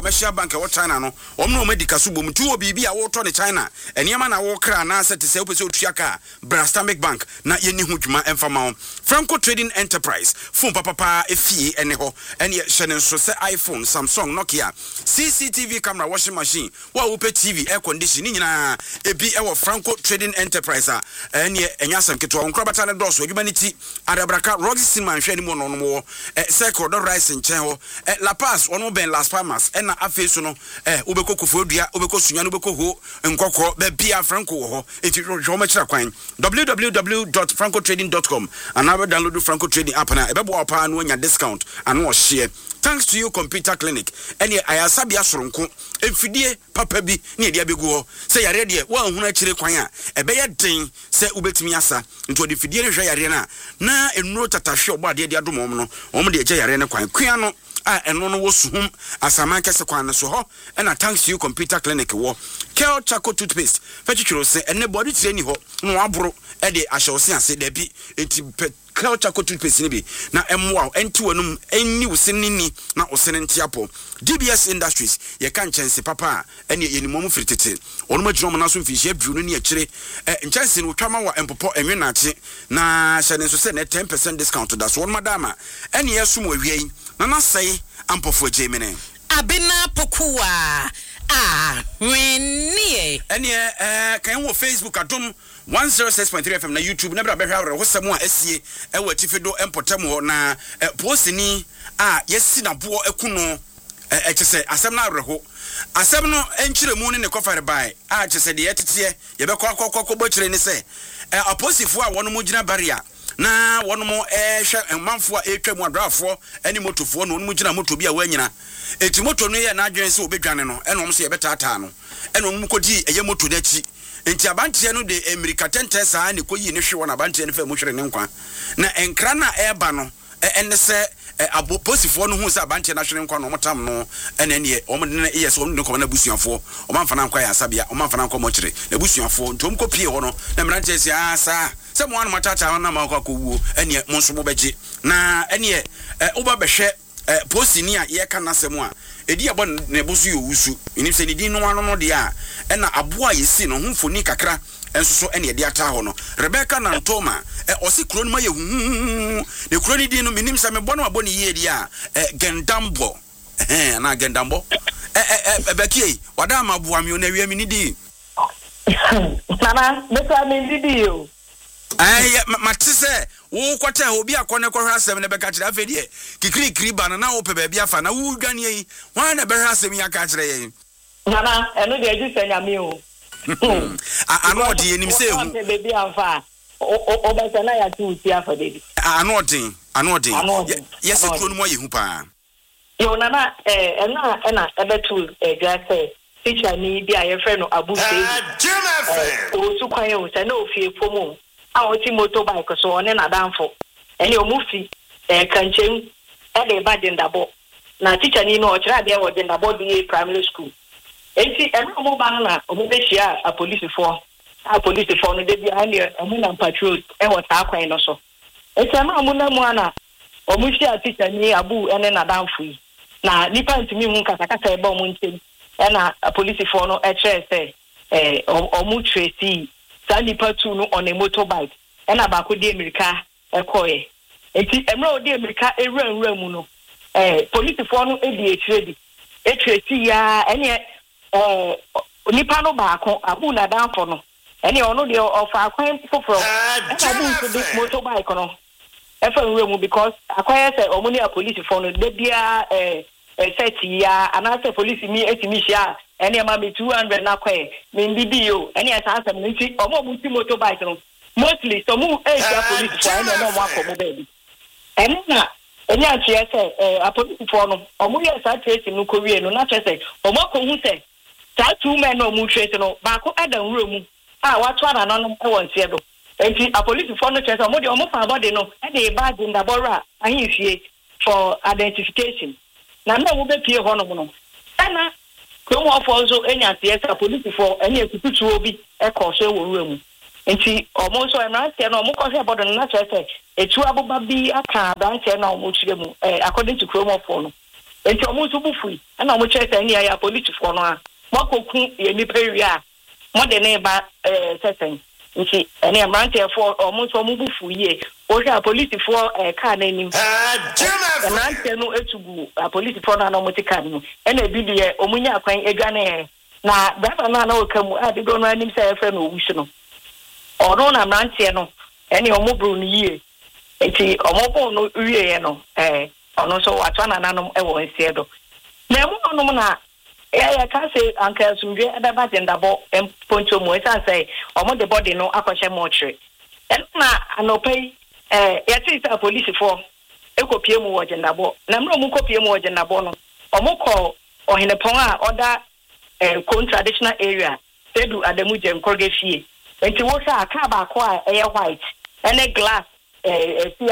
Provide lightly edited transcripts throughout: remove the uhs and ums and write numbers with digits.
commercial bank e wo China no omno medical so bom tu obi bia wo to ne China eniema na wo kra na set se opese otuaka Brastamic Bank na yeni ho dwuma emfama Franco Trading Enterprise phone papa efie ene ho ene hyene so se iPhone Samsung Nokia CCTV camera washing machine wa wo pe TV air condition nyina ebi e wo Franco Trading Enterprise ene enyasam keto onkrabata ne doso adwuma ni ti Adabraka Roxy man hwe ni mo no mo Circle do rice nchen ho La Paz ono ben Las Palmas ena afesu no ubeko kofodua ubeko sunya no ubeko ho nkokro be bia Franco ho enti jo ma kira kwan www.francotrading.com and now download Franco Trading app na ebebo opa no nya discount and share thanks to you computer clinic ene ayasabia soronko emfidie papa bi ne dia begu ho se yare de wa hunu akire kwan a ebeye den se ubetimi asa nti odi fidie ne hwe yare na enuro tatahwe obo ade de adom no omo de eje yare ne kwan kwan no eno no wosuhum asaman kese kwan so ho na thanks to you computer clinic wo Kel Chaco toothpaste fetchiro se ene body training ho no aboro e de ahyewse ase da bi enti Kel Chaco toothpaste ni bi na emwa enti wanum enni wosenini na osene ntiapo DBS Industries ye kan chense papa ene yenimom fritete onuma jiro na so mfihie aduru no ne akire nchense no twama wa empopo enwe na ache na hyene so se na 10% discount da so onuma dama ene yesum awiei na say ampofo jemene abina pokuwa wenie ene kan wo Facebook adom 106.3 FM na YouTube na bra behwa ho semu a asie e watifedo empotam ho na postini yesi na bo ekuno chese asem na areho asem no enchiremu ne kofare bai chese de yetete ye be kokoko bochire ni se aposifo a wono mo gina barrier na wono mo hwe manfo a etwam adrafo ani motofo no wono mo gina moto bi a wanyina eti moto no ye na adwen se obedwane no enom se ye betata no enom mo kodi eye moto dachi enti abantie no de America tentesa ne koyi ne hwe wona abantie ne fa mo hwere ne nkwa na enkra na eba no enne se aposifo no hu se abantie na hwere nkwa no motam no enne ne omo de ye so no ko na busuafo o manfa na nkwa ya asabia o manfa na nkwa mo hwere na busuafo ntom ko pie ho no na mrante se asa se mo anu matata na ma kwa kowo enne mo nso mo beje na enne oba behwe postini a ye ka nasem a edi abo ne bosu yo wusu ini se ni din no ano no de a na aboa yesi no humfoni kakra enso so ene de ata ho no Rebecca Nantoma osi kro no ma ye hu ne kro ni din no minim se me bo no abo ne ye di a Gendambo na Gendambo bekie wada ma boa mi na wi mi ni di mama beta mi di yo matise wo kwata obi akone kwahwa asem ne beka kire afedie kikiri ba na wo pe ba bia fa na wo dwane yi wan na behwa asem ya ka kire yi mama eno de agi senya mi o anodi enim se hu be bia fa o ba sana ya ti uti afade anodi yes kro no mo ye hu pa yo nana ena ebetu gase teacher ni bia ye friend no abu say o su kwan yo se na ofie pomo oti motorbike so one na danfo ene omufi kanchem de ba dendabo na teacher ni no ochira de wo dendabo di primary school enti mo ba na omu be shia a police for no de bi ane omu na patrol wo ta kwan no so enti mo na mu ana omu shia teacher ni abu ene na danfo na nipa ntimi hu kasa e ba omu ntem na a police for no se omu tracy Sani patu no on a motorbike and about the America koye. Eti emro de America ewura mu no. Police for no e ready. Etreti ya ene nipa no baako abu na danfo no. Ene ono de ofa akwan foforo. Abu so the motorbike no. Efa ewura mu because akwan say omuni a police for no de bia seti ya anase police mi etimi hia ene ma be 200 na kwae me bibi yo ene asasem nti omo muti motorbike no mostly so mu area police for ene no mo akomo baby ene na ene atie se a police for no omo ye sa trace no ko wie no na trace omo ko hu se sa two men no mu trace no ba ko adan wura mu wato ana no e won tie do enti a police for no trace omo de omo fa body no e de ba de ndabora ahifie for identification na no be pie ho no no ana Come off also any as the police for any ekutu obi e ko so wo mu nti omo so na se na omo ko se bodo na che se etu abuba bi aka branch na omo chire mu according to Chrome of no enti omo so bufu na omo chese ni ya police for no a mokoku ye ni peria mo de ne ba sesen nti ene amrante for omo so omo bufu ye o hwa police for car na nim amrante no etugu police for na omo tika no ena bi de omo nya kwan edwane na brother na o kamu a de do no anim say efe no owusu no ono na amrante no ene omo bru no ye enti omo bo no wie ye no ono so watwa na nanom ewo nsiedo na emu onom na ya ka say anka sumdwe adaba tendabo poncho mo esa say omo the body no akwahye mortuary na anopai ya tisa police for ekopie mu wo jendabo na mro mu kopie mu wo jendabo no omo ko ohenepon a oda traditional area sedu adamu jem korge fie enti wo sha aka ba ko a white ene glass see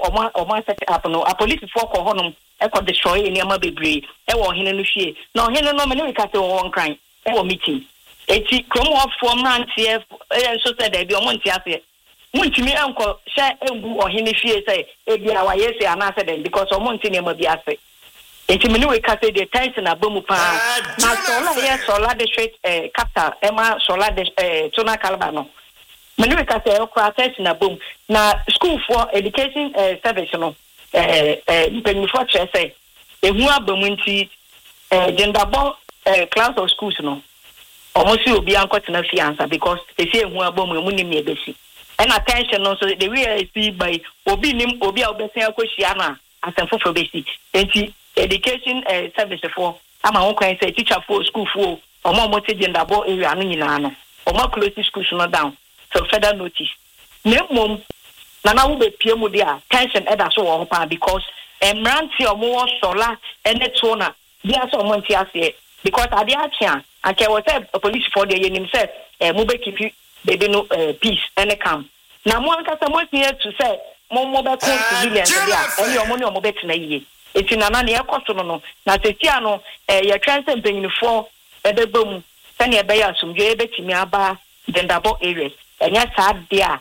omo set up no a police for ko honum e ko destroy any ama bebre e wo hene no hwie na hene no me ne ka se wo nkran e wo meeting eti krom of from rantie so said e bi omo ntia se muntimi enko sha embu ohene hwie say e bia wa yesi ana se den because omo nti ne ma bi ase eti me ne ka se the tension abamu pa na solar district capital ema solar tuna kalaba no many we can say test na boom na school for education service no depending for say ehu abamunti gender born class of schools no almost obi ankot na fiansa because they say ehu abamu emu nim ebesi and attention no so the way see by obi nim obi a obesi akohia na asanfo for besi enti education service for ama won kan say teacher for school for omo te gender born area no nyina no omo close schools no down so further notice nemom na wo be pie mu dia tension eda so wo pa because emranti omo sola ene to na dia so omo nti ase because ade achia ake wo say police for the yenim say mo be keep baby no peace ene calm na mo ankasa mo tie to say mo be ko civilians dia ene omo ne omo be tena yie eti na na ekoso no na tetia no ye transit benyinfo edebam se ne be ya sumdwe e betimi aba dendabo areas enya sad dia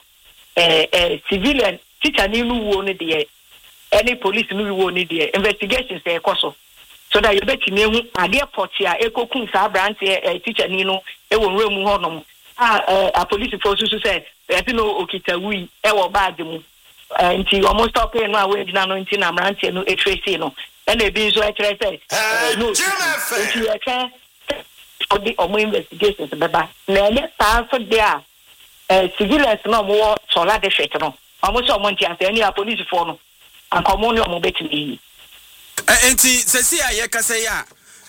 civilian teacher ni nu wo ne de any police nu wo ne de investigations dey koso so that you betimi ehu ade portia ekokun sa branch teacher ni no e wo nremu honom a police force so say e no okitawui e wo bag mu nti almost stop no awe dina no nti na branch no e trace no e na bi so e kire say no nti e ka for the investigations beba na e sa so dia civilians no mo solar district no almost so monti ase any police for no and common no mo betimi enti sesi aye kase ya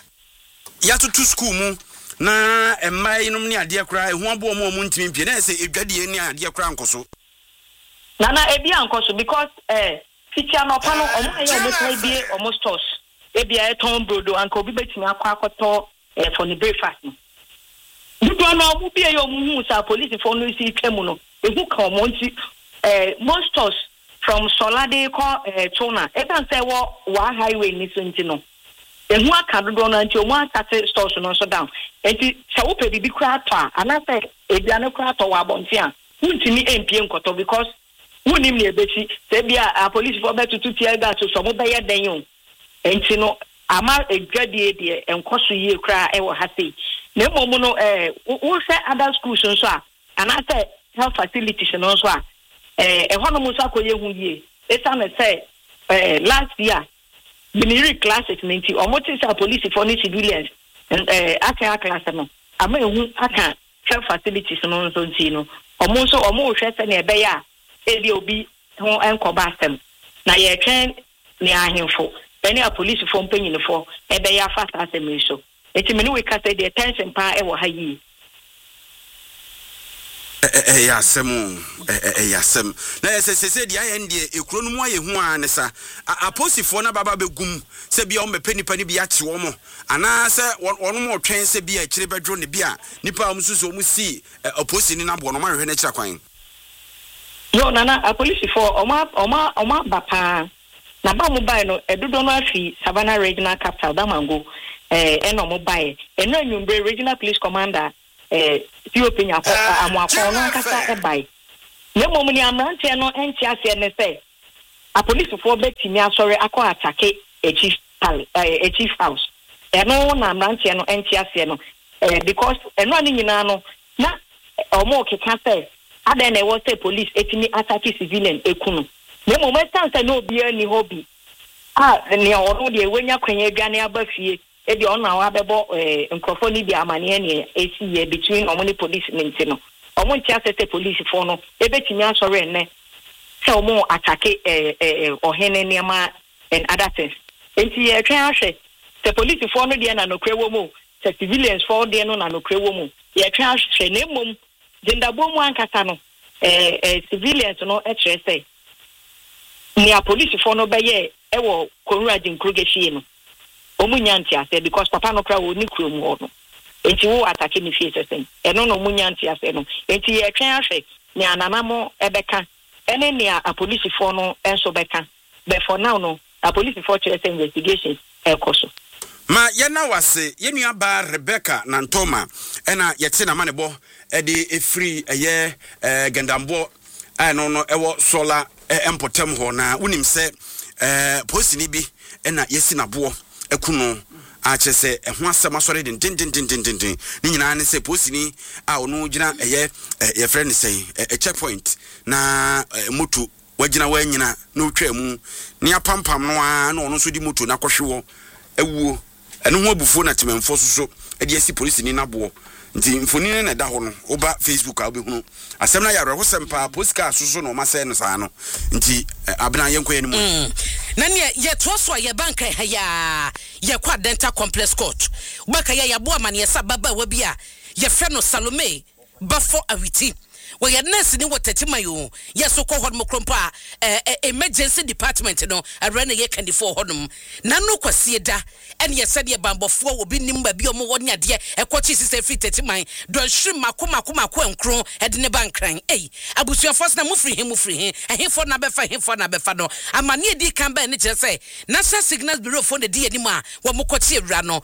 to school mu na emai no ne ade akra ehu abo mo ntimi mpie na se edwade ni ade akra nkoso na ebi ankoso because teacher no pa no omo aye omo try bi omo stores ebi aye ton brodo anko obi betimi akwakoto for the breakfast no do no omo bi aye omo hu sa police for no si twemu no ehu ka omo nti most stores from Solade ko Tona e can say wa highway ni so nti no ehu aka do no nti omo atate stores no so down enti se wo pe bibi kra to ana say ebiane kra to wa bonti a ntimi empie nkoto because wonim ne ebeti se bia a police for betu tutia ga so mo be ye den yo enti no ama egwadie de enkoso yie kra e wo ha sei na momo no wo say other schools so a ana say health facilities no so a hono mo sa koye hu yie eta me say last year binary classes menti omotis police for ni civilians aka class no ama ehu aka health facilities no so nti no omo hwe se na ebe ya edi obi ho enkoba asem na ye twen ni ahemfo eni a police for mpanyinfo ebe ya fast asem so eti me no we ka say the attention pa e wo ha yi yasem na se dia ye ndie ekuro no mu aye hu anesa aposifo na baba begum se bia o mepe nipa ni bia che wo mo ana se wono mo twen se bia kire bedro ne bia nipa o mususu o mu si aposini na bo no ma hwe na kira kwan yo nana aposifo oma bapa na ba mo bai no edudo no afi Savannah Regional Capital Damango eno mo bai eno Nyumbre Regional Police Commander Ethiopia amwakọ no kasa ebai ne mom ni amrante no enti ase ne say a police for betimi asori akọ atake echi physically a chief house eno na mrantie no entiase no because eno ani nyina no na omo keka say ada na wo say police etimi attack civilian ekunu na mo mestanse na obi ani hobby ne ono de wenya kwanya adwane abafie e de ono awa bebo nkrofo ni bi amane ne esi between omo police minti no omo ntiase say police for no ebetimi asore ne say omo attack ohene niama and other things enti try ahwe the police for no de na no krewo mu the civilians for de no na no krewo mu ye try ahwe na mum dindabo mu ankasa no civilians no e say ni police for no beye ewo Conrad Nkrugeshi no omunyanti ase because papa no kra wo ni krom ho no enti wo attack ni fie sesen eno no omunyanti ase no enti ye twen ahwe ni ananamo ebeka ene ni a police for no enso beka but for now no a police for chase investigation ekoso ma yena wase yenua ba Rebecca Nantoma ena yete na manebo ede efri eye gendambo no ewo sola empotem ho na unim se posi ni bi ena yesi na bo ekuno a chese ho asema sori din ni nyina ne se posi ni a ono gina eye ye friend say a checkpoint na moto wagina wanyina na otwa mu ni apampam no a na ono so di moto na kwohwe ewuo eno ho abufo na tememfo so ede yesi police ni na bo nti mfoni na da ho no oba Facebook a obehunu asem na yaro ho sempa postka so no ma se no sa no nti abena yenko yeni mu na ne ye troso ye banka ya ye kwa dental complex court baka ya bo amane ye sababa wa bia ye fe no Salome bafo awiti we ye nurse ni wotatima yo ye so ko hodmo krompa emergency department no arena ye kandi for hodum na no kwase da ene ye sede bambofo obi nimba bi omo woni ade ekochi sise free tetiman don hrim makoma enkro ede ne bankran abusuafo na mufri he ehefo na befa no amane edi kan ba ne kire say national signals bureau for the di anim a wo mokochi ewura no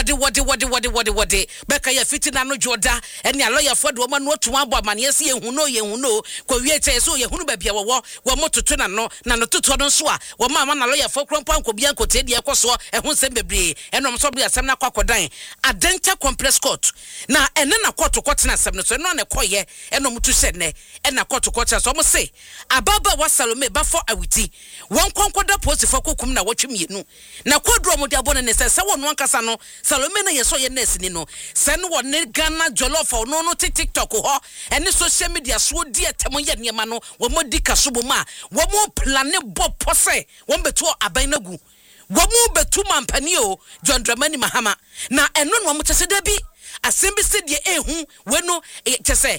wode beka ye fitina no joda ene lawyer for do ma no to abo amane ye huno kwa wiete so ye hunu babia wo mototo na no toto no so a wo ma na lawyer for krompa nkobia nkotedi ekoso ehun sem bebre enom so bia sem na kwakodan adenta complex court na ene na court na sem no so no na koye enom tu se ne ena court so mo se ababa wa Salome bafo awiti won konkoda post for kokum na wotwemienu na kodro mo de abone ne se wonu ankasa no Salome na yeso ye nurse ni no se no won Ghana jollof no TikTok ho ene social media so di etemo ye niema no wo modi kasobo ma wo mo plane bo pose wo beto aban nagu wo mo betu mampani o John Dramani Mahama na eno no mo tese da bi asembi se de ehu we no tese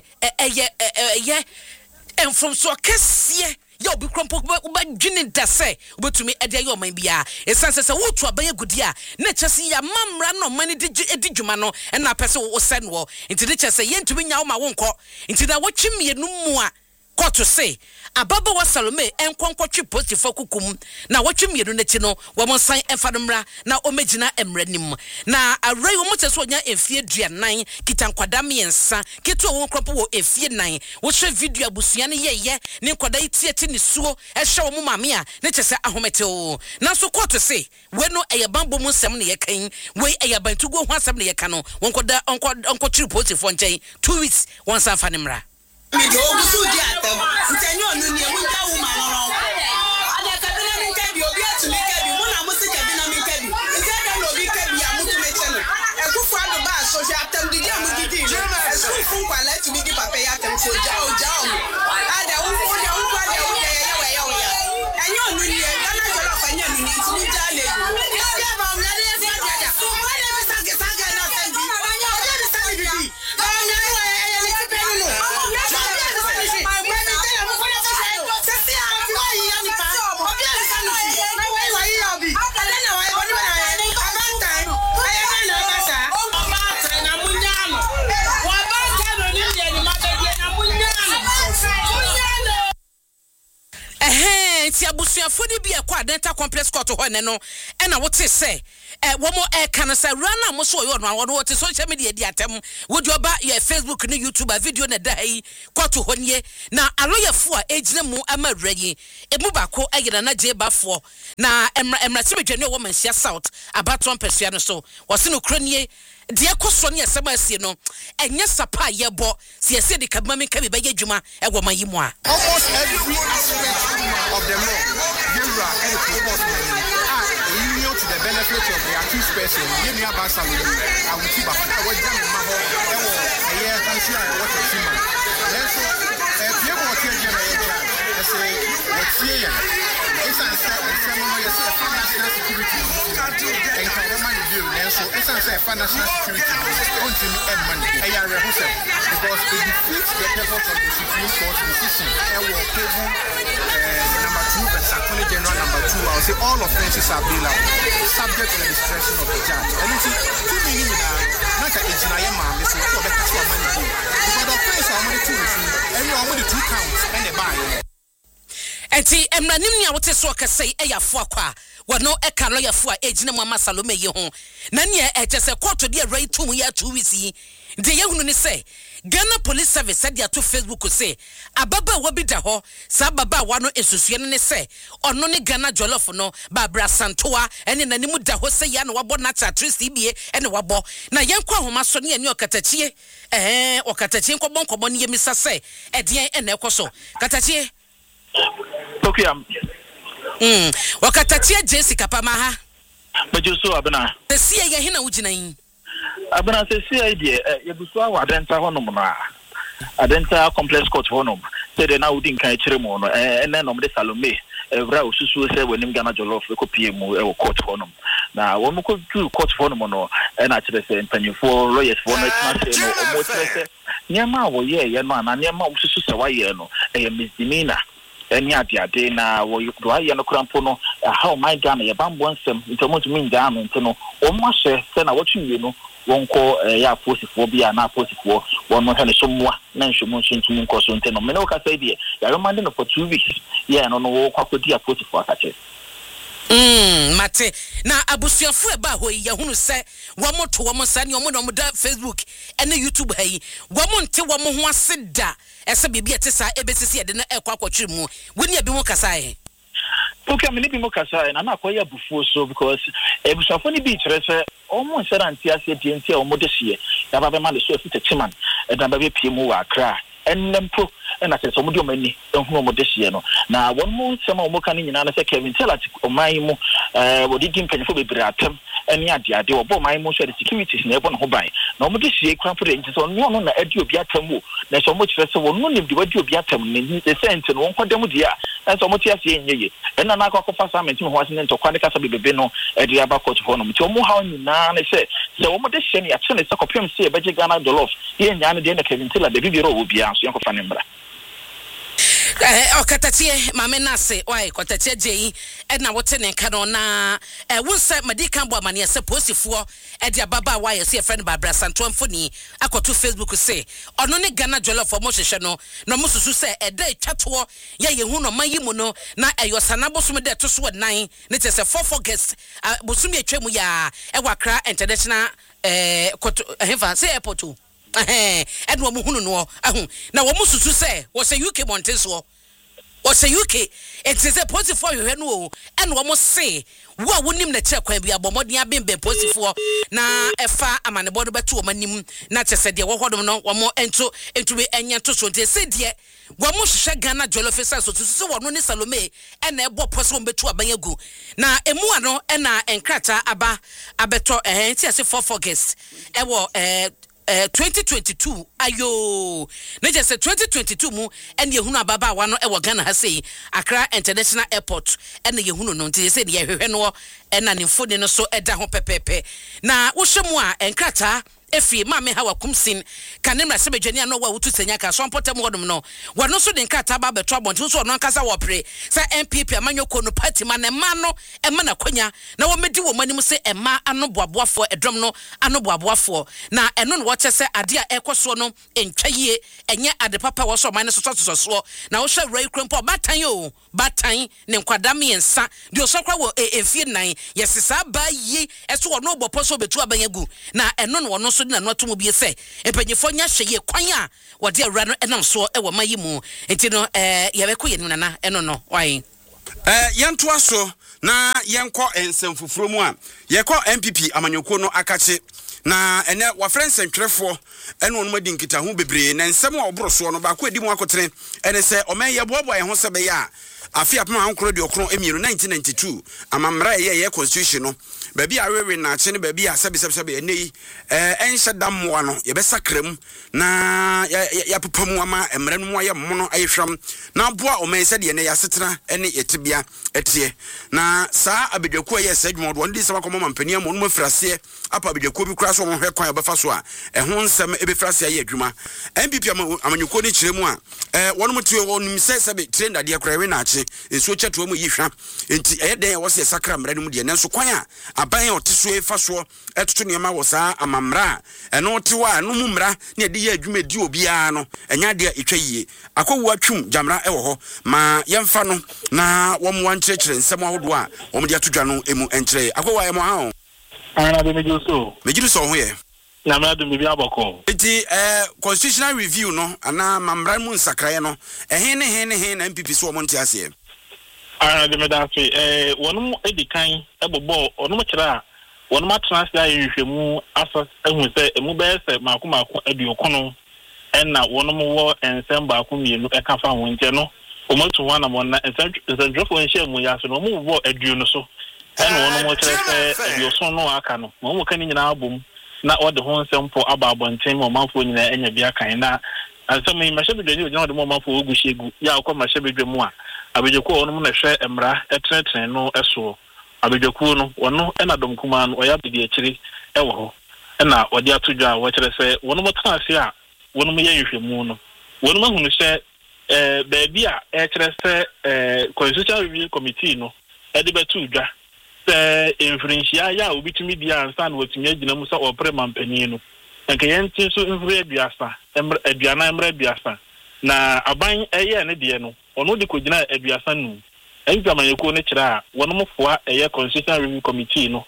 ye from so kese yo bi krompo ba dwene da se obetumi ede ye oman bia esanse se wotu aban agudi a na kyese ya mamra no man di dwuma no na pese wo se no nti de kyese ye ntumi nya wo ma wo nkọ nti da wotwemienu mu a koto se ababa wa Salome enkonkotwe post for kukum na wotwemienu nachi no wo monsan enfadomra na omegina emranim na awrai wo motese onya efie duanan kitankwada miensa ketu wo krompo wo efie nan wo hwe video abusua ne yeye ne nkwada itieti ne suo ehwe wo mame a ne kyese ahomete o na so koto se we no eyabambo mu nsem ne yekan we eyabantugo ho asem ne yeka no wonkoda onkotwe post for nchen 2 weeks once afanemra mi do gusu di atam ntanyo onu ni mu nta wo ma no ada ka bi na mi ka bi obi atu mi ka bi mu na mu se ka bi na mi ka bi nta da no bi ka bi ya mu tu me che no e ku fu ado ba so ja atam di amu gidi e ku fu kwa la tu mi di papa ya atam so ja o ada wo wo ja wo kwa da wo ya enyo onu ni e na na jolo fa nya ni ni tu mi ja le ya ba mu na le fa ja so ma le mi sa ga na fa di ya ni sa mi di ti abusuafo ni bi e kwa dental complex court ho ne no e na wote se one more can say run almost so you know what social media diatem would you about your Facebook and YouTube video na day kwa to honye na aloya for age na mu ama ready e mu bako ayina na je ba for na emra simedwane woman sia south about 1% no so was no kranie de ekoso ne asema asie no enye sapa yebo se ese de kabama ka be ba adwuma e wo mayimu a almost every aspect of the law you are any purpose to the benefit of the accused person, you near Basalo, I will keep up. I was done in my home, a year, I'm sure I watch a team. Therefore, people will tell you, I say, what's here? It's a national security and money bill. So it's a financial security until the end money. Because it defeats the purpose of the Supreme Court decision. Number 2, but Attorney General number 2, I'll say all offenses are bailable, subject to the discretion of the judge. And you see, 2 million not a engineer, man, this is what the money do. Because the offense are only 2, and you're only 2 counts and a buy. Enti emranimni a wote so ka sei eyafo akwa wono e ka lawyer fo a ejina mama Salome ye ho na ne e chese court de right to ya 2 weeks yi de ye hunu ne sei Ghana Police Service said ya to Facebook say ababa wo bi da ho sa baba wa no esusue ne sei ono ne Ghana jollof no ba bra santoa ene nanimu da ho sei ya no wabo na chatrist ibie ene wabo na yenkwa homa so ne ani okatachie okatachie nkobonkobo ne yemisa sei edien ene ekoso katachie Okay, wakatatia Jessica Pamaha. Majuso abena. The CIA ya hina ujina yin. Abena se CIA die yebuso wa adenta honom na. Adenta complex court honom. Se de na udin kan kire mo no ene no de Salome. Evra osusu se wenim Ghana jollof ko pie mu e court honom. Na wo mo ko tu court honom no na kire se mpanyefo lawyers for no tna se no omo kire se nyama wo ye no ana nyama osusu se wa ye no e misdemeanor. Any ade na wo yukwa ya no krampo no how my Ghana ya bambo nsem ntomo to min Ghana ntono o mo hye se na wotwe no wonko ya posifo bia na posifo won hwe ne somwa na nhwemo ntumi nkoso ntono me no ka say die ya remande no for 2 weeks ya no wo kwakodi ya posifo akache mate na abusuafo e ba ho yi hunu se wo moto wo mo sane wo mo no mo da Facebook ene YouTube hayi wo mo nte wo mo ho aseda ese bibia te sa ebesisi ede na ekwa akwatwe mu woni abi mo kasae okay me bi mo kasae na akoya bufuo so because abusuafo ni bi kire se omo nseranti ase die nti a omo de hye ya ba be ma le so fi techiman e dan ba be pie mu wa Accra ennempo na se so mo di omani ehunu mo de hye no na won mo sema omo kan nyina na se Kevin Telat oman mu wodi di mpanyefo bebre atem eni ade obo man mo so the securities na ebo no ho ban na omo de hye kwan for nti so no na adi obi atem wo na so mo kire se won no nim di wadi obi atem na ni the sent no won kwadam di a na so mo ti ase nyeye ena na akwa assignment mo ho ase ne ntokwa ne kasa bebebe no edi aba court ho no mti omo ha nyina na se omo de hye ne ya chene se kopem se beje Ghana jollof ye nya ne de na Kevin Telat de bibiro obi an so yankofa ne mbra okatatie mame nase why kwatatie jei na wote ne nka no na wonsa madika bo amane se posifo de ababa why se friend Barbara Santo Mfoni akoto Facebook say ono ne Ghana jollof mo hwehwe no no mususu se eda twato ye hu no mayimu no na eyosana bosom de to so 9 ne te se 4 guest bosom etwemu ya Accra International hefa say airport edwo mo hunu no ahu na wo mususu se wo se UK montenso wo se UK entese posifo hwe no o ene wo mo se wo a wonim na kire kwan bia bomodin abembe posifo na efa amanebo no beto wo manim na chese de wo hodom no wo mo ento entube enya to so ntese de wo mo hwehwe Ghana jollof sa so tusu wo no ne Salome ene ebo poso beto abanyagu na emu ano ena enkrata aba abeto enti ase 4 August ewo 2022 ayo na just 2022 mu ene yehunu ababa wa no e wo Ghana ha sei Accra International Airport ene yehunu no nti sei ne yehwehwe no ena ne mfoni no so eda ho pepepe na wo hwemu a enkrata efi maame ha wakumsin kanemra se bedwane no wa wutu senya ka so mpotem hodom no wano so den kata ba beto abonto so no ankasa wo pre se MPP amanyoko no party ma ne ma no ema na kwanya na wo medi wo manim se ema anoboaboafo edrom no anoboaboafo na eno no wo chese ade a ekoso no entwaye enye ade papa wo so man so na wo hwe rai krempo batan yo batan ne nkwadam yensa de osokwa wo efie nan yesesa ba yi eso wo no obopo so betu abanyagu na eno no no so na no atomo bi se empanyefo nya hweye kwan a wo de awura no enam so e wo mayi mu enti no yebeko ye nana eno no why yanto aso na yenko ensamfufuro mu a yekọ MPP amanyoko no akache na ene wa friends ntwerefo ene onuma di nkita ho bebre na nsem a obroso no ba ko edi mu akotere ene se omen ye boaboa ye ho se be ya afia pema ankoro de okro emiru 1992 amamra ye constitution no baby awewe na ache ne baby a sebe enei enhye dammoa no ye be sakram na ya pepamu ama emre no aye mono ayehwam na boa omen se de ne ya setena ene yetebia etie na saa abedwaku ye se dwumo do ndi se bakomo mampani am onuma frase apa abedwaku bi kura so ho hwe kwan obefa so a ehon nsem ebe frase aye adwuma MPP amanyuko ni kiremu a wonum tie wonum se sebe trend ade akura we na ache enso cheto mu yihwa enti eyeden wo se sakra mra no mu de nenso kwan a aban oteso efa so etoto niema wo saa amamra eno tewa no mu mra ne de ye adwuma di obia no enya de etwa yie akowu atwum jamra ewo ho ma yemfa no na wo mu wankyekere nsem ahodo a wo mu de atodwa no emu enkyere akowu ayemo ha ana de mejuso so ho ye na ma de bibi aboko enti constitutional review no ana mamra mu nsakraye no he na MPP so wo monte ase ana de medafi wonum edikan ebobo onum kira wonum atransi ayehwemu asa ehun se emu be se mako aduokono enna wonum wo ensem ba ko mienu eka fa ho nje no omotu wana mo na ensendrofo enhye mu ya so no mu wo aduo no so enna wonum kira se aduoso no aka no mo kan nyina abom na ode ho nsem po aba abonten mo manfo nyina enya bia kan na ansem yi mahebedwani o nyina de mo manfo ogushegu ya akọ mahebedwamu a abedwaku onum na hwe emra etrenetren no eso abedwaku no wono ena dom kuma no oya bedi akiri ewo ho ena odi atodwa wo kire se wonum tanase a wonum ye nhwemu no wonum ahunu se baabi a kire se constitutional review committee no edi betu dwa se infrinchia ya obitumi dia ansa na wotumi agina mu se opre mampani no enke yenti so infre aduasa aduana emra aduasa na aban eye ne de no ono de kogina aduasa nu engamanyeko ne kira a wono mfoa eye constitutional review committee no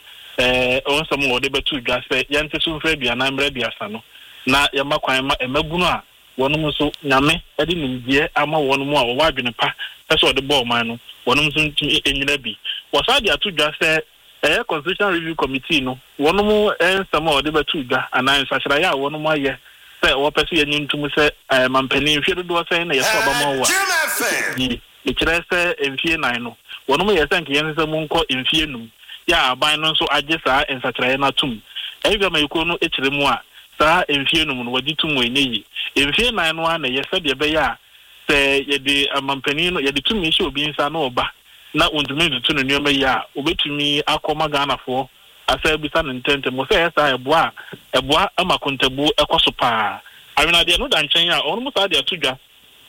onsam wo de betu dwa se yenti so infre aduana emra aduasa no na yamakwan ma emagunu a wono mu so nyame ede nimdie ama wono mu a wo wadwene pa pese ode ball man no wono mu so ntimi enyina bi wasadi atudwa se constitutional review committee no wono mu ensam ode betu dwa anan sahira ya wono mu aye se wo pese ye nyintum se mampani hwe dodo se na yeso abama wo ni kire se emfie nan no wono mu yesa nke yense mu nko emfie num ya aban no so agye saa ensachira na tum ebi ma yiko no ekire mu a saa emfie num no wadi tum eneyi emfie nan no a na yesa de be ya se ye de mampani no ye de tum ehye obi nsa na oba na ondumi de tunu nneoma ya obetumi akoma ganafo asa bisa ntente mo se yesa eboa amakontabu ekoso pa awena de no da nchen ya onu musa de atudwa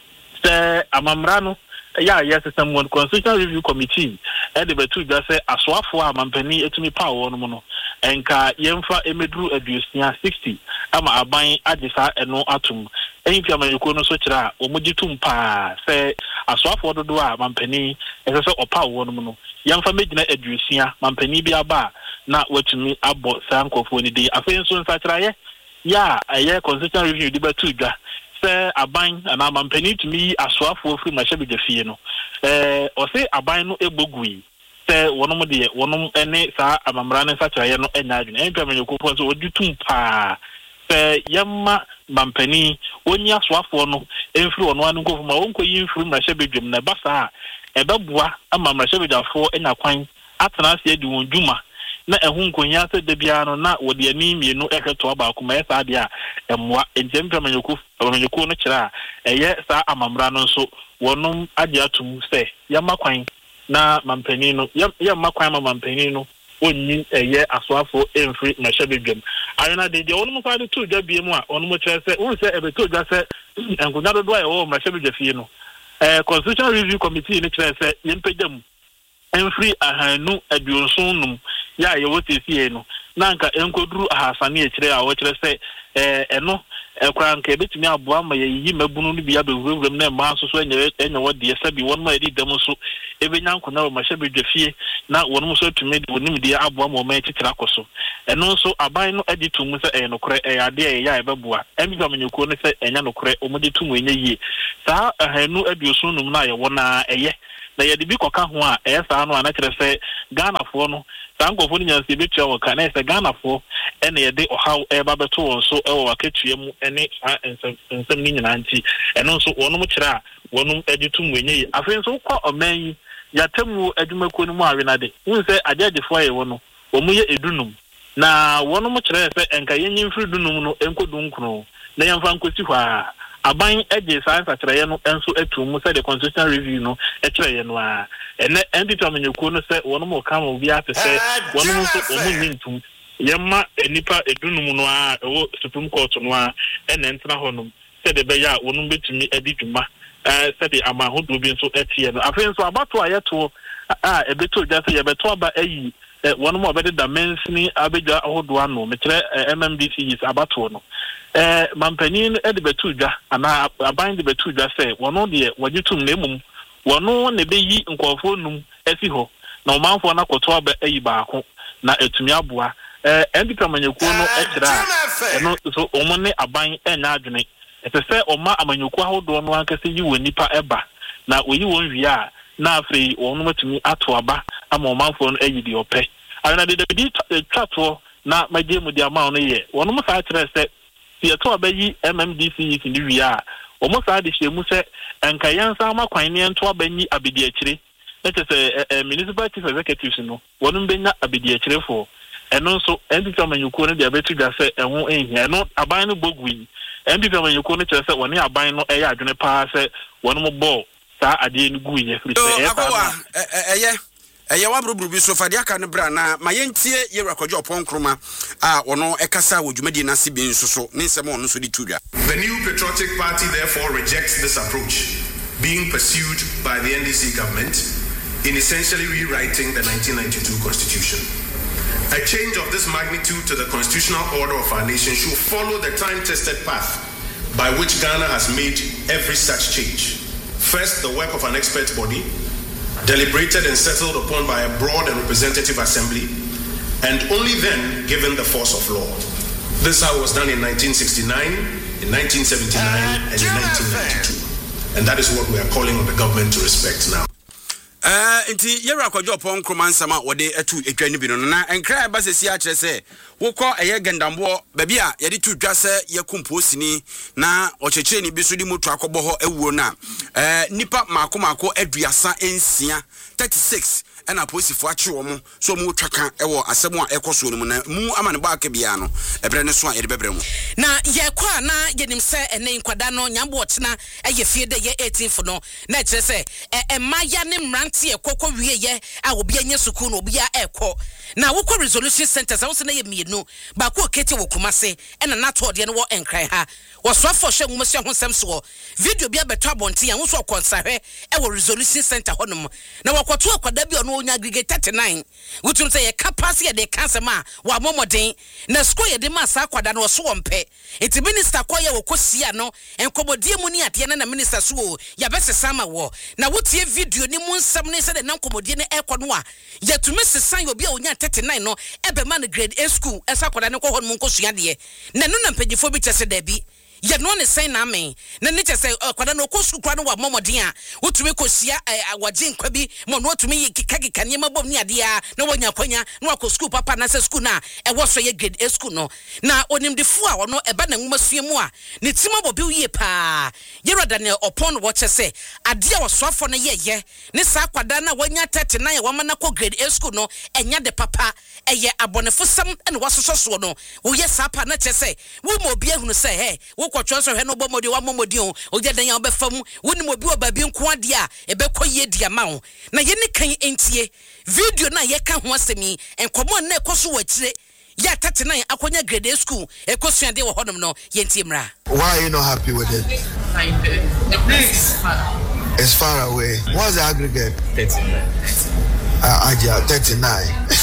se amamra no ya system one constitutional review committee e de betudwa se asoafo amampani etumi pa wo no no enka yemfa emeduru aduosia 60 ama aban agisa eno atum enfi amayeko no so kira omugitum pa se asoafo dodo a mampani esese opa wo no no yemfa megina aduosia mampani bi aba na watumi abo sankofo ni de afen so nsakiraye ya aye constitutional review de betudwa se aban na mampani tumi asoafo firi mahebede fie no o se aban no ebogui se wonom de wonom ene saa amamra ne nsakiraye no enya adwene enpi amanyekofo so odutum pa se yemma mampani oni asoafo no emfiri wono anu nkofo ma wonkoyi mfiri mahebedwem na basa ebeboa ama mahebedafo enya kwan atena ase adi won dwuma na ehun konya se de bia no na wode ani mienu ehweto aba akoma esa de a emwa enjempe amanyeko no kira eye sa amamra no so wonom ade atum se yamakwan na mampani no yamakwan ma mampani no onni eye asoafo emfiri mahebedwem ayona de onu fa de to dwa bie mu a onu mo kire se won se ebe to dwa se enkonya do aye wo ma hye fie no constitutional review committee ni kire se yempedam enfri ahanu aduonson num ya ye wo tefie no na nka enkoduru ahasane e kire a wo kire se eno ekra nka ebetimi aboa ma yeyi mabunu no bia bewuwuram na ma so so enye wo de sabi won ma edi dam so ebenya nkona wo ma hye bedwafie na won so tumi de wonim de aboa ma ma titira koso eno so aban no edi tumu se enokore ade ya ebeboa emigba manyuko ne se enya nokore omudi tumu enye yie saa ahanu aduosun num na ye wona eye na ye de bi koka ho a saa no ana kire se Ghana fo no sankofo ni nyanse betua wo ka na se Ghana fo ene ye de ohaw eba beto won so ewo wakatue mu ene ensem ni nyina nti eno so wonum kire a wonum agitum wenye afen so kwa oman yatamu adwumako no mu awenade unse adedefo ye wono omuye edunum na wonum kire se enka yenyin firi dunum no enkodu nkro na yemfa nkosi hwa aban eje science atreye no enso atumu se the constitutional review no etreye no a ene NDP amanyekuo no se wonum ka ma obi ate se wonum so omunnintum yemma enipa edunum no a ewo Supreme Court no a ene ntena honum se de be ya wonum betumi edi dwuma se de amahodo bi nso etie no afen so abato ayeto ebeto ja se yebeto aba ayi wonum obede da mensini abedwa ahodo ano metre MMDC is abato no mampanin ede beto ja ana aban de beto ja se wono de wagitum na emum wono ne beyi nkofo num esi ho na omanfo na koto aba ayi baako na etumi aboa NDP amanyekuo no ekira eno so omone aban enya adwene etese oma amanyekuo ahodo no ankase yi wonipa eba na oyi won wi a na afei wonu matumi ato aba ama omanfo no ayi di ope ana de di twato na magemu di ama no ye wonu mo sa kire se ti eto aba yi MMDC yi ni wi a omo sa de hyemu se enka yansa makwan ne ento aba ni abedi akire etese municipal chief executives no wonu benya abedi akire fo eno so NDP amanyekuo no de abetu ga se eho ehia no aban no bogui NDP amanyekuo no kire se woni aban no eya adwene pa se wonu mo ball sa ade no gu ye free se eye wabrobru bi so fade aka ne bra na mayentie ye rakwadwo ponkroma a wono ekasa wodwumadi na se bi nso so ne nsem ono so di tudwa. The New Patriotic Party therefore rejects this approach being pursued by the NDC government in essentially rewriting the 1992 constitution. A change of this magnitude to the constitutional order of our nation should follow the time-tested path by which Ghana has made every such change. First, the work of an expert body, deliberated and settled upon by a broad and representative assembly, and only then given the force of law. This was done in 1969, in 1979, and in 1992. And that is what we are calling on the government to respect now. Inti yera kwadwo pon kroma nsama wode atu etwani bi no na enkra ba sesi a kire se wokọ eye gandambo baby a yede tu dwa se yekumpo sini na ochechire ni bi so di moto akọbọ ho ewuo na nipa mako aduasa ensia 36 ena posifo achi wo mu so mu twaka ewo asem a ekoso no mu na mu amane ba aka bia no ebre ne so a yede bebre mu na ye kwa na yenim se ene nkwada no nyambo otena eye fie de ye 18 no na kire se emaya ne mrante ekokọ wie ye a obi anya suku no obi a ekọ na wokọ resolution centers a wo se na ye mienu ba ko kete wo kumase ena na to de no wo enkran ha wo so afọ hwe nwumo se ho sem so video bia beto abonte ya wo so konsahwe e wo resolution center honom na wakoto akwada bia no onya aggregate 39 wutum say ye capacity de cancer ma wa momoden na school ye de ma sa akwada no so wompe enti minister koye wo kosia no enkomodie mu ni ade na minister so ya besesa ma wo na wotie video ni mu nsam ne se de na enkomodie ne ekọ no a ya tumi sesan ye obi a onya 39 no ebe ma no grade A school esa akwada ne ko hon mu nkosua de na no na mpagifo bi tese da bi ye no ne sen na me na ne tese kwada no ko school kwa no wa momoden a wotumi kosia awaje nkwa bi mo no wotumi kika niema bom ni ade a na wonya kwanya na wako school papa na se school na e wo so ye grade A school no na onimdefo a wono eba na nwuma sue mu a ne tima bobi wie pa ye roda ne opon wo chese ade a wosoafo no ye ne sa kwada na wonya 39 ya wama na ko grade A school no enya de papa eye abonefo sam ene wasoso no wo ye sa pa na chese wo mo obi ehunu se he kwotwo so hwe no bomodi wa momodi o oje dan ya obefam woni mo bi obabi nko ade a ebekọ ye dia ma ho na ye ne kan entie video na ye ka ho asemi enkomo na ekoso wachire ya 39 akonya grade A school ekosua de wo honom no yentie mra. Why are you not happy with it? The place is far. It's far away. What's the aggregate? 39. Aja 39.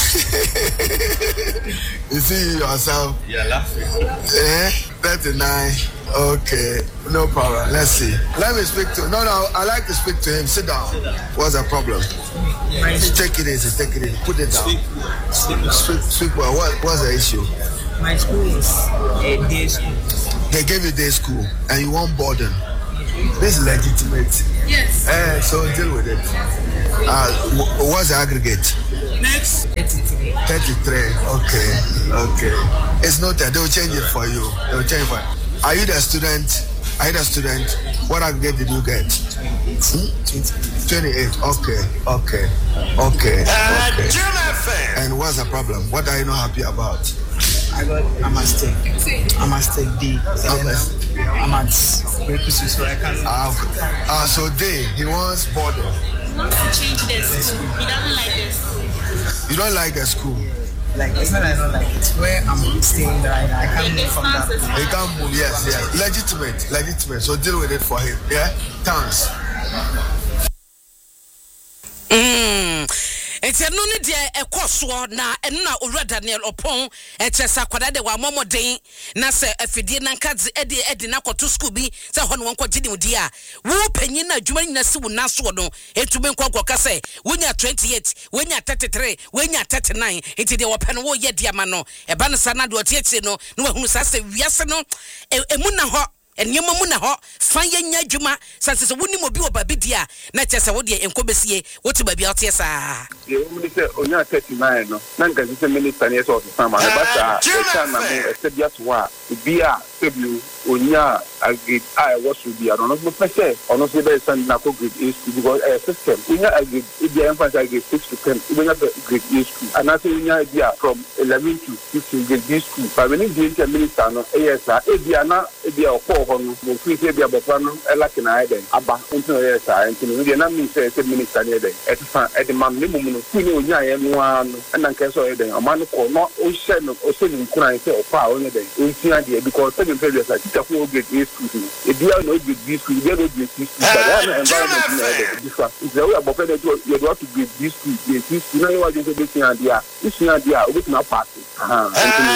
You see yourself? You're laughing. 39. Okay, no problem. Let's see. Let me speak to. No, I like to speak to him. Sit down. What's the problem? Take it easy. Take it easy. Put it down. Speak well. What's the issue? My school is a day school. They gave you day school and you want boarding. This is legitimate. Yes. So deal with it. What's the aggregate? Next. 33. 33. Okay. It's noted. They will change it for you. Are you the student? What aggregate did you get? 28. Okay. And what's the problem? What are you not happy about? I got a mistake D. I'm at Breakfast, so I can't. So D, he wants boarding. He wants to change the school. He doesn't like this. You don't like the school? Like, it's not I don't like it. Where I'm staying right now, I can't move from that. He can't move, yes. Legitimate. So deal with it for him, yeah? Thanks. It's a no need a course na and na Ura Daniel Opon, Chesa Quadade wa Momo Day, Nasa Fidi Nankaz Eddie Nako to Scooby, Sahon one continue dear. Woo Penina Juman Nasu Naswono, and to Benko Kase, when you're 28, when you're 33, when you're 39, into the open war yet Diamano, a Banasana do a Tietsino, no who says Yasano, a Munaho. And your mamuna ho, fine juma, since a winning will be a babidia, not just a woody and Cobesie, what to be out here, sir. You only say, on your 39, no, Nanka is a minute and years of the summer, but I said, just what, beer, you, Unya, I get, I was to be, I don't know, per se, honestly, there's some Nako grade is because a system, Unya, I get, if the emphasis, I get 6 to 10, even at the grade is school, and I say, Unya, idea from 11 to 15 grade is school, but when you get a minister, no, ASR, Ediana, Edia, 4 on the free Sabia Bofano, Elakin Iden, Abba, into ASR, and to the Vietnamese say, minister near them, at the minimum, Unya, and one, and then cancel Eden, a man or not, or send or sending crying, or power on the day, idea because 7 failures like a 4 grade is school. If you are not good, this school, you are not good, this school, but environment different. If you are about to you have to get this school, you know what you're getting idea. This idea, we can not pass it. And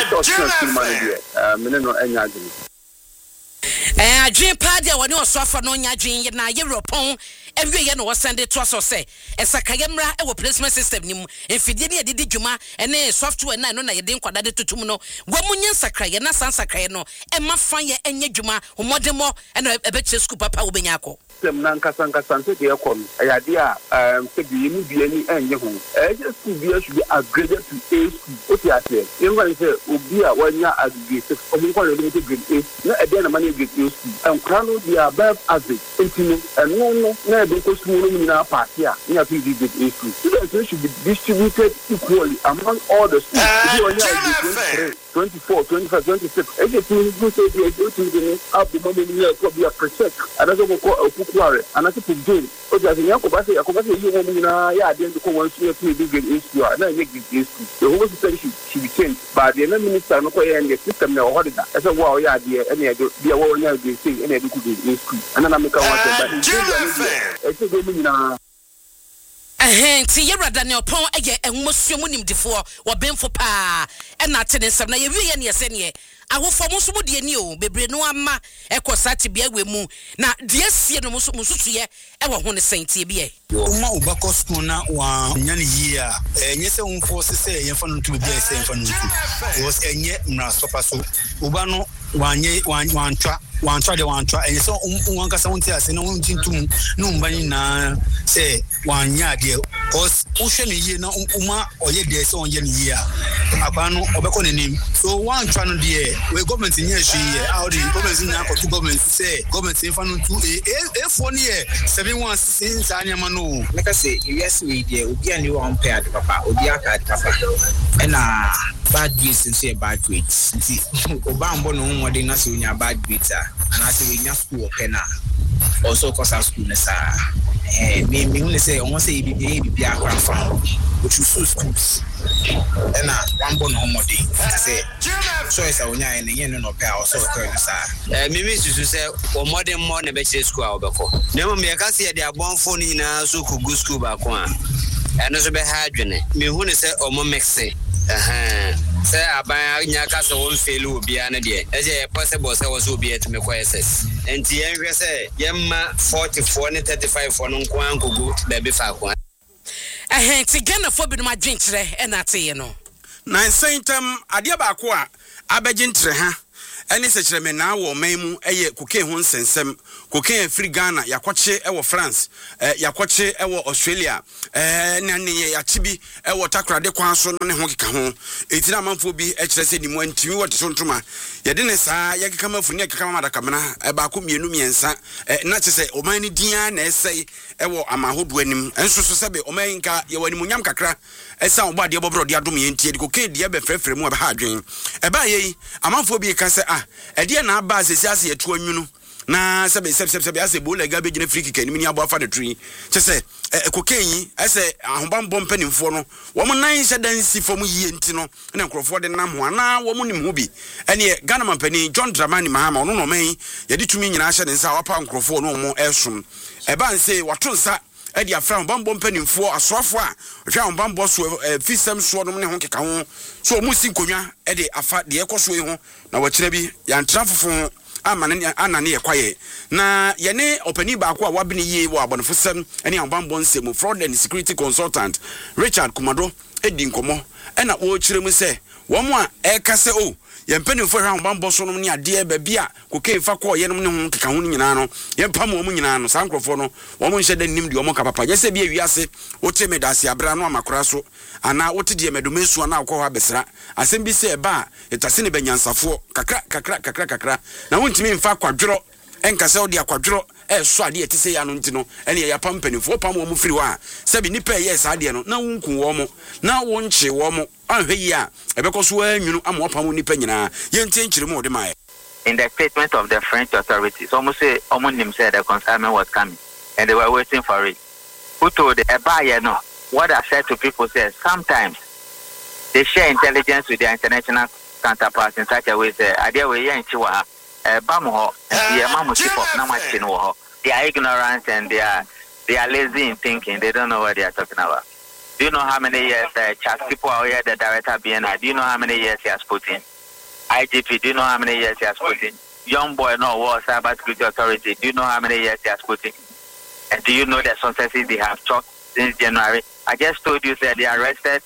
dream party when you suffer no dream na Europon every year no send it to us or say Esakayamra a placement system nim Fidinia did Juma and software na no na ye didn't quadade to Tumuno Wamunian Sakray na Sansakayano and my fire and Yejuma who modemo and a betcha scoop papa Ubenyako. Nanka Sanka Sanse Diacon, a idea, said the any and Yahoo. Just to be should be upgraded to A school. What you are saying? Everybody say, Ubia, 1 year aggregate, or we call it limited grade A, not again a money grade A school. And Crano, the above average, intimate, and no, because we in our part here, in a PV grade A school. Students should be distributed equally among all the schools. 24, 25, 26. Everything you say, you go to the up the moment here, could be a protect. Another will call a Kukware, another to gain. But as in Yakobasi, you want me now, yeah, then to go once you have to be good issue, and I make this issue. The whole system should be changed. But the minister, no way, and the system now, what is that? As a wow, yeah, dear, and I do be a war, and I do thing, and I do good issue. And then I make a one, but it's a good now. Tierra Daniel Pon again and Muslimunim before or Ben for pa and not telling some na ye senior. I will for Musumudi new, Bebre no ama, Echo Sati be we mu. Now, dear Sian Musuya, ever want to say TBA. Uma ubako school na wa nyani year. Nyese unforce say ye fanu to be say fanu. Was enye mra stopa so. Ubano wanye one try and so one casawunti as no untintum no mbani na say 1 year there. Cause ocean ye na uma or ye there so on year. Abano obeko name. So one try no there. We government in here how the government in here to government say government in fanu to a 1 year 716 anyamano. Like I say, yes we there obi ani one pair papa obi aka papa and bad grades and say bad grades. Obambo no modern na say bad grades and I say we nya school pena also cause our school nessa me when they say almost say be akra from which you schools and one born home day say choice onya and yen no pay also sir me miss you say o modern more na be school obeko na me ka say they born phone na so ku go school ba ko and so be ha adwene me hu ne say o mo mix say aban nya ka so won fail obi an de e possible say was obi et me ko SS enti yen hwe say yemma 44 ne 35 for no nko ankogo be be fa ko ti Ghana fo bi no madwenkyere e na te ye no na nsentam ade ba ko a abegyenkyere ha ene se kyere me na wo man mu eye kokain ho nsensem kokain free Ghana yakwache e wo France yakwache e wo Australia na ne ye yachibi e wo takrade kwan so no ne ho keka ho etina amanfo bi e kyere se ni mu antimi wo tontoma ye de ne saa ye keka mafuni keka madaka mena e ba ko mienu miensa na kyese o man ni dia na esei e wo amahodo anim enso so sebe o man nka ye wani munyam kakra esa wo ba de bobro de adom ye ntie de kokain de be frefre mu e ba ha adwen e ba ye amanfo bi ka se ede na aba asesi ase yetu anwunu na sebe ase bola ga be gine free kick ni abo afa de tree chese kokain ese ahobambo mpanimfo no wo mo nan hye dansi fom yie nti no na nkrofo de nam ho ana wo mo nim ho bi ene Ghana mampani John Dramani Mahama no man ye de tumi nyina hye de nsa wapa nkrofo no mo esom eba nse wato nsa edi afra bambo mpanimfo asoafo a hwa bambo so fisem so no ne ho keka ho so mu si konwa edi afa de ekoso yi ho na wakire bi ya ntrafofo anane yakwaye na yene opani ba ko a wabini ye wo abonfosem ene bambo nsemu fraud and security consultant Richard Kumado edi nkomo ena wo kire mu se wo mo a ekase o yempanimfo hwa bambo so no ne ade ba bia kokain fa ko ye no ne ho keka ho nyina no yempam wo mu nyina no sankrofo no wo mo nhye da nim de wo mo ka papa yese bia wiase wote medase abra no amakora so ana wote de medomesu ana akọ ha besra asem bi se ba etase ne banyansafo kakra na wontimi mfa kwadworo enkase wo de akwadworo so ade etise ya no ntino ene ya pampanifo pam wo mu firi wa sabi nipa ye sa ade no na wonku wo mo na wonche wo mo ahwe yi a ebekoso anwunu ama pam nipa nyina ye ntenkyire mo de mai. In the statement of the French authorities, almost say Omonim said the consignment was coming and they were waiting for it. Who told the buyer no? What I said to people says sometimes they share intelligence with their international counterparts in such a way that idea we in Chihuahua, Bamuho, they are ignorant and they are lazy in thinking. They don't know what they are talking about. Do you know how many years Charles people are here, the director BNI? Do you know how many years he has put in? IGP, do you know how many years he has put in? Young boy, no war, cyber security authority. Do you know how many years he has put in? And do you know the successes they have chalked since January? I just told you that they arrested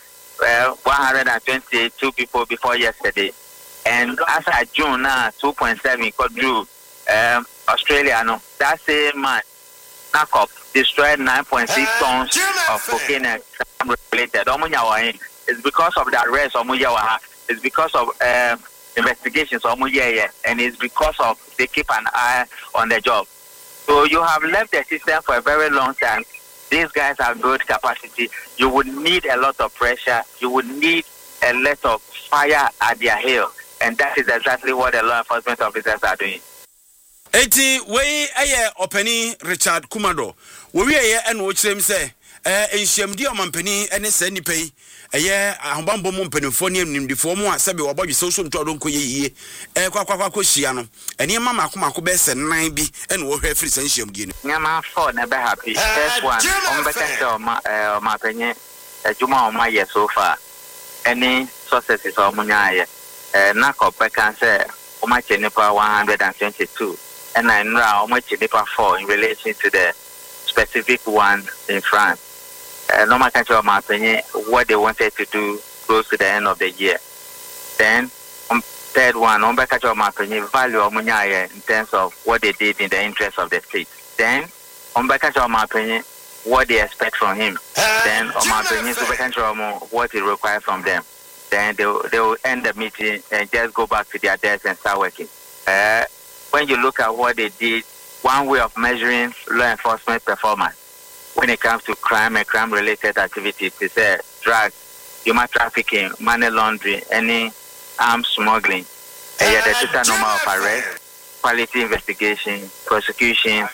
122 people before yesterday. And as of June now, 2.7 got through Australia. No, that same man, Nakop, destroyed 9.6 tons of cocaine and related. It's because of the arrest of Muyawa. It's because of investigations of Muyaya. And it's because of they keep an eye on the job. So you have left the system for a very long time. These guys have good capacity. You would need a lot of pressure. You would need a lot of fire at their heel. And that is exactly what the law enforcement officers are doing. Eti we aye opani Richard Kumado. We aye en wo kyerem se enhyiamdi omampani ene se nipai aye ahobambo mo mpanifo ne nimdifo mo a sebe wobodwe so so ntwa don koye yie kwakwa hia no ene mama akomako be se nan bi ene wo hwe free se enhyiamdi no nyama for na be happy first one on be ka ma penye ejuma o ma ye so far any successes o munya ye na ko be kan se o ma chenipa 122 and I know how much chenipa 4 in relation to the specific one in France. No matter what they wanted to do close to the end of the year. Then, third one, value of in terms of what they did in the interest of the state. Then, what they expect from him. Then, what he requires from them. Then they will end the meeting and just go back to their desks and start working. When you look at what they did, one way of measuring law enforcement performance when it comes to crime and crime-related activities is drugs, human trafficking, money laundering, any arms smuggling. The total number of arrests, quality investigation, prosecution,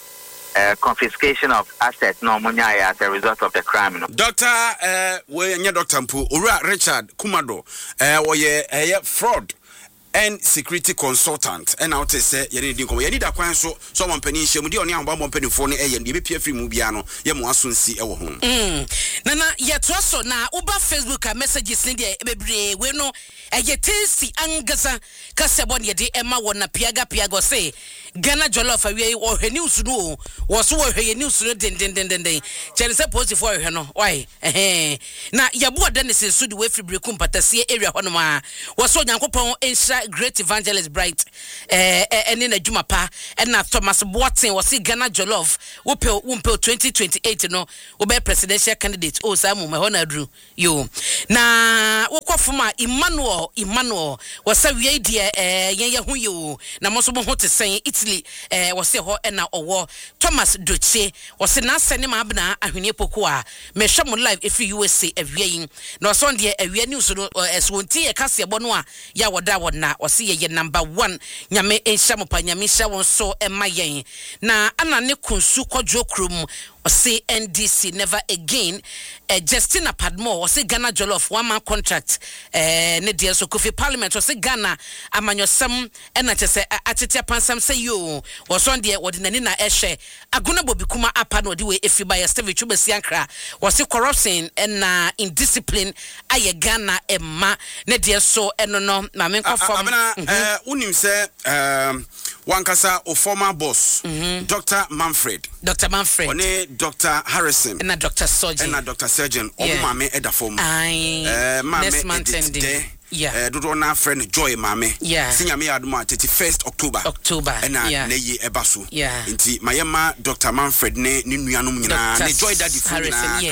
confiscation of assets no munya as a result of the crime no. Doctor we nya Dr. Mpu Owura Richard Kumado oye fraud and security consultant and out say you need a kwan so someone penny shemu di oni ambon penny for no e ye be pia free mu bia no ye mo asunsi e wo ho nana ye troso na uba Facebook messages ni de bebre we no ye tensi angasa kasebon ye de ema wona piaga say Ghana jollof awie o hwe news no wo so wo hwe news no den chen say post for hwe no why na ye bo de ne sensu de we free brekum patasie area hono ma wo so nyankopon ensha great evangelist bright ene na djuma pa na Thomas Boatin wo se Ghana jollof wo pe 2028 no wo be presidential candidate o sa mu me hona dru yo na wo kofuma Emmanuel wo sa wie de ye hu yo na mo so mo ho te sen Italy wo se ho na owo Thomas Doche wo se na sene ma abna ahwene poku a me hwe mo live efi USA awie yin na so de awie news no eswonti e kase ebo no a ya woda wona wo se ye number 1 nyame enhya mo pa nyame hya won so emayen na ana ne kunsu kodwo krum say NDC never again. Justina Padmore was a Ghana jollof 1 man contract. Ne dear so Kofi Parliament was a Ghana amanyo sam and I say atitia pansam say you was on the ordinary na eshe aguna bobikuma apano the way if you buy a Stevie Chubesiankra was a corruption and indiscipline aye Ghana emma ne dear so no mamen confirm unim say wankasa o former boss Dr. Manfred one Dr. Harrison and Dr. Surgeon mame eda form mame edit dodo na friend Joy mame sinya me aduma 31st October and na ye ebaso nti mayema Dr. Manfred ne nuanom nyina ne Joy Daddy Harrison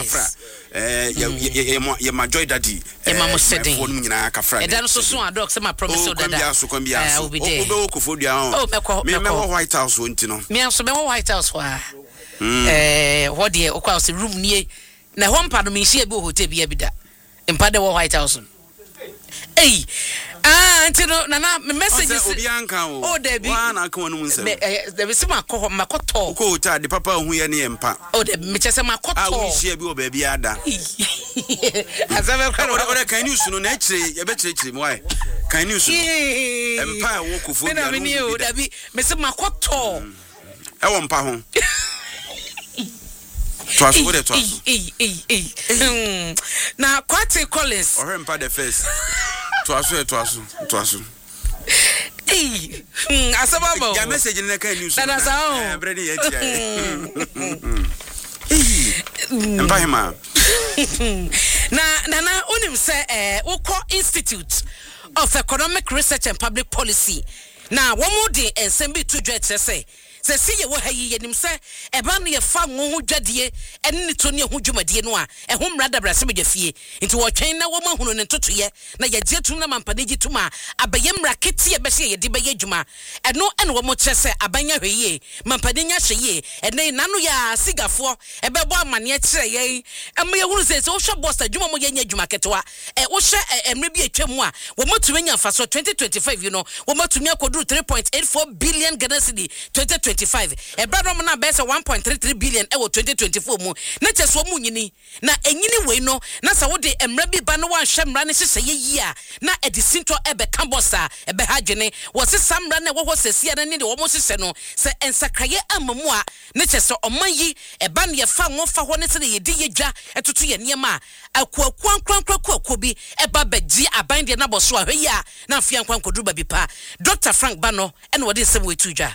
ye ma Joy Daddy phone nyina kafra e dan so so adok se ma promise dada obe okofodua me White House wonti no me so me White House wa what the okwa se room nie na ho mpa no me hie bi hotel bi abida mpa de White House ntino na messages obianka o de bi wa na kan no munse de bi se makoto ko hotel de papa hu ye ne mpa o de me chese makoto we hie bi o ba bi ada azabe kwa o kan news no na chire ye be chire mo why kan news mpa wo kofo na me ni o de bi me se makoto e wo mpa ho Twaso what twaso na Kwate Collins or mpa the first twaso asababo ya message na kan news na sao bredi ye tia mpa hima na unim say Oko Institute of Economic Research and Public Policy na womo de ensemble to dwetche say se ye wo hayi yenim se eba no ye fa ngo ho dwade enne to ne ho dwumadie no a ho mrada brase be dwafie nti wo twen na wo mahunu ne totoye na ye gyetum na mampane gyetum a abaye mra kete ye be hye ye de be adwuma eno ene wo mo kye se abanya hweye mampane nya hye ene nanu ya sigafo ebe bo amane kire ye em ye hunu se wo hwe boss adwuma mo ye nya adwuma ketewa wo hwe emre bi atwam a wo motumi nya fa so 2025 you know wo motumi akodu 3.84 billion Ghana cedi 2025 ebradom na bese 1.33 billion ewo 2024 mu na cheso mu nyini na enyini we no na sa wo de emra bi ba no wan hwemra ne hyehyɛ yi a na edisinto ebe kambosa ebe hadwene wo se samra na wo ho sesia na ne de wo mo hyehyɛ no se ensakraye amamu a ne cheso oman yi eba ne fa ngo fa ho ne se ye di yedwa etoto ye niema akwankwankwankwa bi eba bagi aban de na boso a hwe ya na afia nkwankodu ba bi pa Dr. Frank Bano ene wo de nsem we tudwa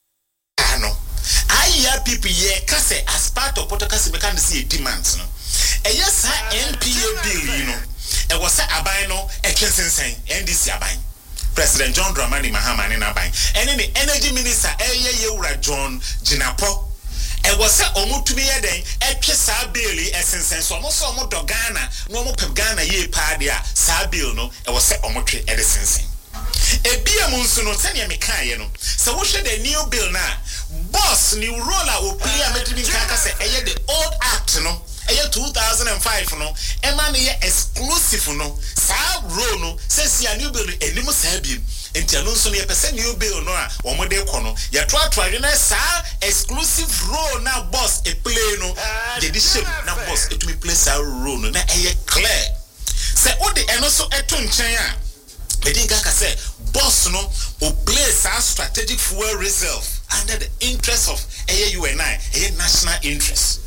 IRPP ye kase as part of protocol we can see demands no yes NPA bill you know e was aban no e kensensen NDC aban President John Dramani Mahama ne aban and the energy minister Yewura John Jinapo e was omutumi ye den e twe sa bill e sensen so mo do Ghana no mo pep Ghana ye pa dia sa bill no e was omutwe e de sensen Ebia munsu no tanya mekaye no so wo hwe the new bill na boss new roller o play ametimi kaka say the old act no ɛyɛ 2005 no ɛma ne yɛ exclusive no saa role no sɛ a new bill ɛnim saa bi enti ano nso no yɛpɛ new bill no a wɔn de kɔ no yɛtoatoa na saa exclusive role na boss play no de shame na boss etumi play saa role no na ɛyɛ clear sɛ ode ɛno so ɛto nkyɛn a ɛdinka ka sɛ boss no o play saa strategic fuel reserve under the interest of UNI national interest.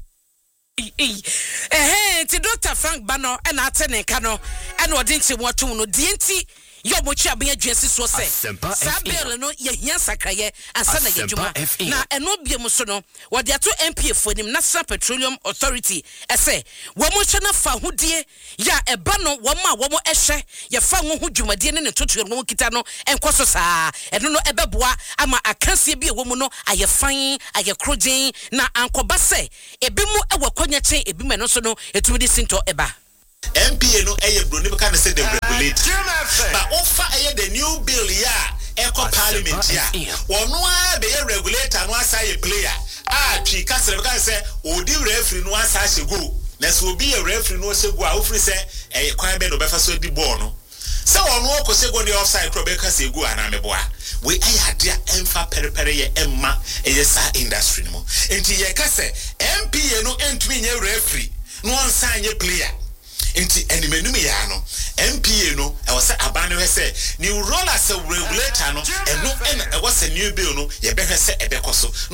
Ti Dr. Frank Bano and Ateneka no and what didn't you want to know DNT Yobocha be a Jesse so say Sabel no ye Sakaye and Sana Yajuma na Enobia Musono what they are 2 MP for the National Petroleum Authority say Womochana Fahudie ya a bano wama womo eshe ya fangu hujuma diene ne tutu no kitano and kososa and no ebeboa ama akanse bi womuno aye fan aye krojin na ankobase ebimu ewakonya chen ebime no so no etumi sinto eba MPA no bro ne can say they regulate but offer the new bill eco parliament ono a be regulator no asay player twi kasere be can say odi referee no asa hyego na so obi a referee no hyego a ofri say kwan be no be fa so di ball no say ono okosego the offside pro be ka say go ana meboa we ayade emfa perepere ye emma sa industry no enti ye ka say MPA no entumi nye referee no ansanye player enti enimenu ya no MPA no e was abane we say new role as a regulator no eno e was a new bill no ye be hwese e be koso